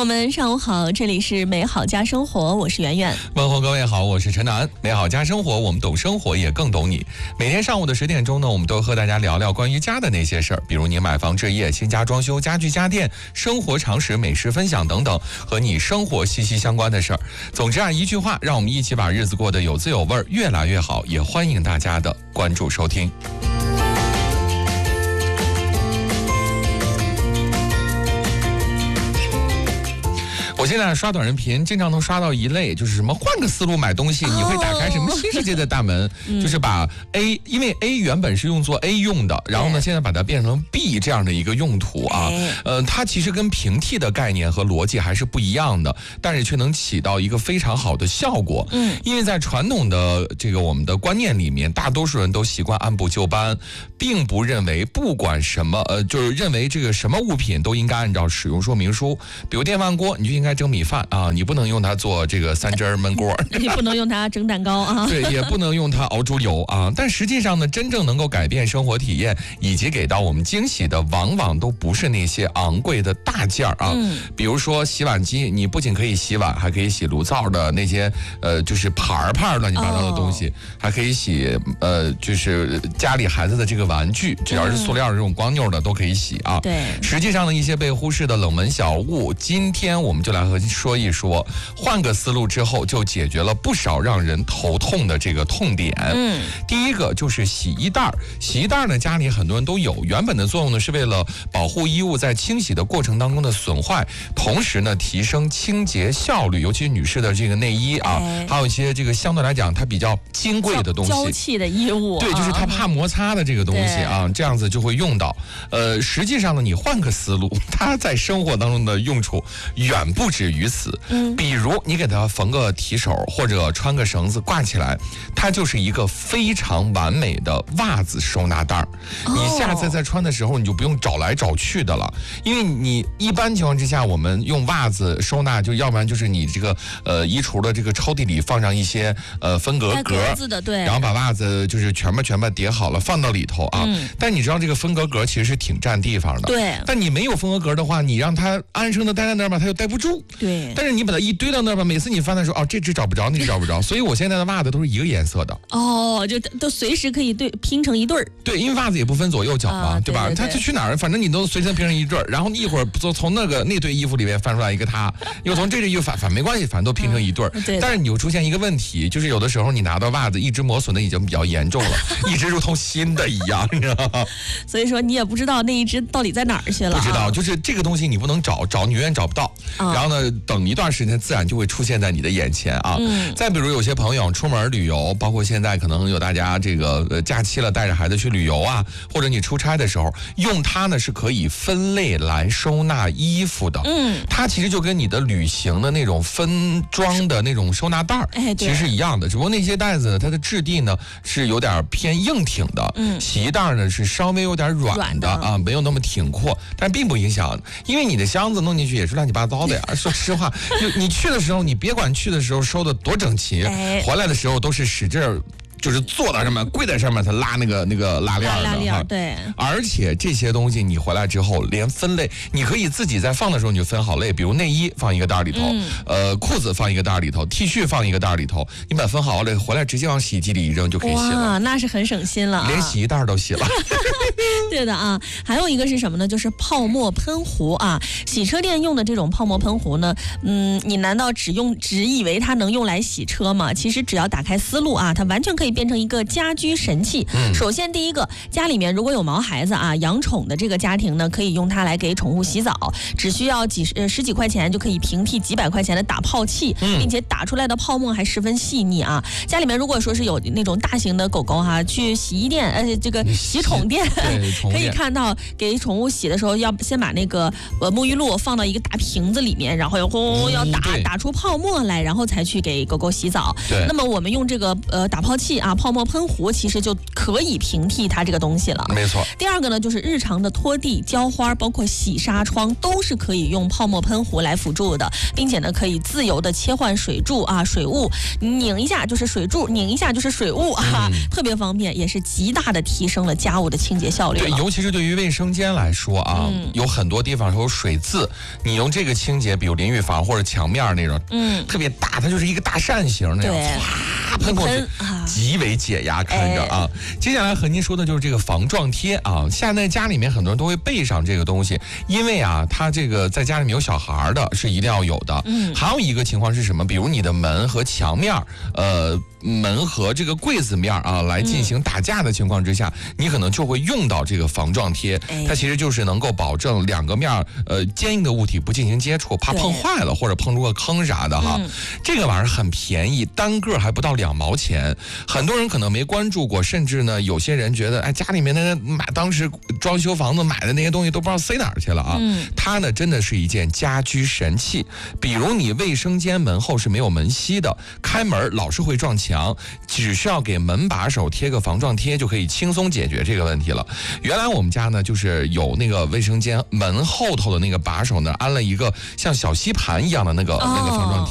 友们，上午好，这里是美好家生活，我是圆圆。 问候各位好，我是陈南。美好家生活，我们懂生活，也更懂你。每天上午的10点钟呢，我们都和大家聊聊关于家的那些事儿，比如你买房置业、新家装修、家具家电、生活常识、美食分享等等，和你生活息息相关的事儿。总之啊，一句话，让我们一起把日子过得有滋有味，越来越好。也欢迎大家的关注收听。我现在刷短视频，经常能刷到一类，就是什么换个思路买东西，你会打开什么新世界的大门，就是把 A， 因为 A 原本是用作 A 用的，然后呢，现在把它变成 B 这样的一个用途啊，它其实跟平替的概念和逻辑还是不一样的，但是却能起到一个非常好的效果。因为在传统的这个我们的观念里面，大多数人都习惯按部就班，并不认为不管什么就是认为这个什么物品都应该按照使用说明书，比如电饭锅，你就应该蒸米饭啊，你不能用它做这个3汁焖锅， 你不能用它蒸蛋糕啊， 对，也不能用它熬猪油啊。但实际上呢，真正能够改变生活体验以及给到我们惊喜的，往往都不是那些昂贵的大件啊。比如说洗碗机，你不仅可以洗碗，还可以洗炉灶的那些就是盘乱七八糟的东西，还可以洗就是家里孩子的这个玩具，只要是塑料这种光溜的都可以洗啊。 对， 实际上呢，一些被忽视的冷门小物，今天我们就来和说一说，换个思路之后就解决了不少让人头痛的这个痛点。第一个就是洗衣袋。洗衣袋呢，家里很多人都有，原本的作用呢是为了保护衣物在清洗的过程当中的损坏，同时呢提升清洁效率，尤其是女士的这个内衣啊，还有一些这个相对来讲它比较金贵的东西， 娇气的衣物， 对，就是它怕摩擦的这个东西啊，这样子就会用到。实际上呢，你换个思路，它在生活当中的用处远不止于此。比如你给它缝个提手，或者穿个绳子挂起来，它就是一个非常完美的袜子收纳袋。你下次在穿的时候，你就不用找来找去的了，因为你一般情况之下，我们用袜子收纳，就要不然就是你这个衣橱的这个抽屉里放上一些分隔格子的，对， 然后把袜子就是全部叠好了放到里头啊。但你知道这个分隔格其实是挺占地方的， 对。 但你没有分隔格的话，你让它安生的待在那儿吧，它又待不住， 对。 但是你把它一堆到那儿吧，每次你翻的时候，这只找不着，那只找不着，所以我现在的袜子都是一个颜色的。 就都随时可以拼成一对儿。 对，因为袜子也不分左右脚嘛，对吧？它就去哪儿，反正你都随身拼成一对儿，然后一会儿从那对衣服里面翻出来一个它，又从这衣服反没关系，反正都拼成一对儿。但是你又出现一个问题，就是有的时候你拿到袜子，一只磨损的已经比较严重了，一只如同新的一样，你知道吗？ 所以说你也不知道那一只到底在哪儿去了。 不知道，就是这个东西你不能找你永远找不到。然后呢，等一段时间自然就会出现在你的眼前啊。再比如有些朋友出门旅游，包括现在可能有大家这个假期了，带着孩子去旅游啊，或者你出差的时候，用它呢是可以分类来收纳衣服的。它其实就跟你的旅行的那种分装的那种收纳袋其实是一样的，只不过那些袋子呢，它的质地呢是有点偏硬挺的，洗衣袋呢是稍微有点软的啊，没有那么挺阔，但并不影响，因为你的箱子弄进去也是乱七八糟的呀。说实话，你去的时候，你别管去的时候收的多整齐，回来的时候都是使劲儿。就是坐在上面，跪在上面，它拉那个拉链的哈。对。而且这些东西你回来之后，连分类，你可以自己在放的时候你就分好类，比如内衣放一个袋里头，裤子放一个袋里头 ，T 恤放一个袋里头，你把它分好了，回来直接往洗衣机里一扔就可以洗了。 哇，那是很省心了， 连洗衣袋都洗了。 对的啊，还有一个是什么呢？就是泡沫喷壶啊。洗车店用的这种泡沫喷壶呢，你难道只以为它能用来洗车吗？其实只要打开思路啊，它完全可以变成一个家居神器。首先第一个，家里面如果有毛孩子啊，养宠的这个家庭呢，可以用它来给宠物洗澡，只需要十几块钱就可以平替几百块钱的打泡器，并且打出来的泡沫还十分细腻啊。家里面如果说是有那种大型的狗狗哈，去洗衣店这个洗宠店可以看到，给宠物洗的时候要先把那个沐浴露放到一个大瓶子里面，然后要打出泡沫来，然后才去给狗狗洗澡。那么我们用这个打泡器啊，泡沫喷壶其实就可以平替它这个东西了。 没错。 第二个呢，就是日常的拖地、浇花，包括洗纱窗，都是可以用泡沫喷壶来辅助的，并且呢，可以自由的切换水柱啊、水雾，拧一下就是水柱，拧一下就是水雾啊，特别方便，也是极大的提升了家务的清洁效率了。 对，尤其是对于卫生间来说啊，有很多地方有水渍，你用这个清洁，比如淋浴房或者墙面那种，特别大，它就是一个大扇形那样，唰喷过去，极为解压，看着啊。接下来和您说的就是这个防撞贴啊，现在家里面很多人都会备上这个东西，因为啊，它这个在家里面有小孩的是一定要有的。还有一个情况是什么？比如你的门和墙面，门和这个柜子面啊，来进行打架的情况之下，你可能就会用到这个防撞贴。它其实就是能够保证两个面坚硬的物体不进行接触，怕碰坏了或者碰出个坑啥的哈。这个玩意儿很便宜，单个还不到2毛钱。很多人可能没关注过，甚至呢，有些人觉得，哎，家里面的当时装修房子买的那些东西都不知道塞哪儿去了啊。它呢，真的是一件家居神器。比如你卫生间门后是没有门吸的，开门老是会撞墙，只需要给门把手贴个防撞贴就可以轻松解决这个问题了。原来我们家呢，就是有那个卫生间门后头的那个把手呢，安了一个像小吸盘一样的那个防撞